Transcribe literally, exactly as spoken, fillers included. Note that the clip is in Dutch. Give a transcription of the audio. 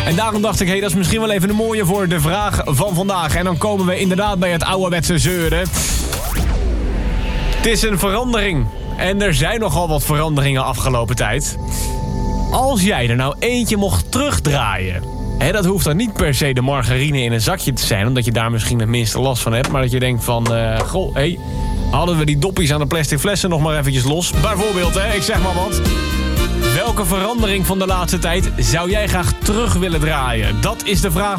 En daarom dacht ik, hé, hey, dat is misschien wel even een mooie voor de vraag van vandaag. En dan komen we inderdaad bij het ouderwetse zeuren. Het is een verandering. En er zijn nogal wat veranderingen afgelopen tijd. Als jij er nou eentje mocht terugdraaien... Hè, dat hoeft dan niet per se de margarine in een zakje te zijn... omdat je daar misschien het minste last van hebt. Maar dat je denkt van... Uh, goh, hé, hey, hadden we die doppies aan de plastic flessen nog maar eventjes los? Bijvoorbeeld, hè, ik zeg maar wat. Welke verandering van de laatste tijd zou jij graag terug willen draaien? Dat is de vraag